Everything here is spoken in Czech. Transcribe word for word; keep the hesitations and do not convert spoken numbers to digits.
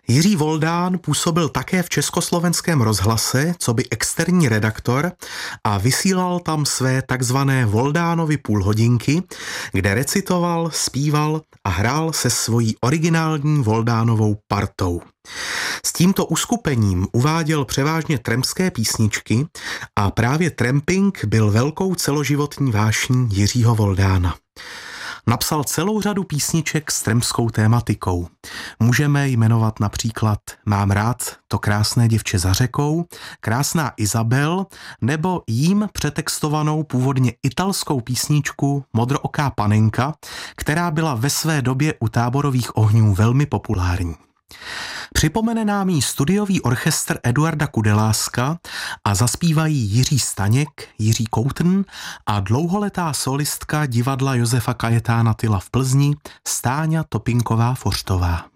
Jiří Voldán působil také v Československém rozhlase coby externí redaktor a vysílal tam své takzvané Voldánovy půlhodinky, kde recitoval, zpíval a hrál se svojí originální Voldánovou partou. S tímto uskupením uváděl převážně trampské písničky a právě tramping byl velkou celoživotní vášní Jiřího Voldána. Napsal celou řadu písniček s trampskou tématikou. Můžeme jmenovat například Mám rád to krásné děvče za řekou, Krásná Izabel nebo jím přetextovanou původně italskou písničku Modrooká panenka, která byla ve své době u táborových ohňů velmi populární. Připomene nám jí studiový orchestr Eduarda Kudeláska a zaspívají Jiří Staněk, Jiří Koutn a dlouholetá solistka divadla Josefa Kajetána Tyla v Plzni Stáňa Topinková-Forštová.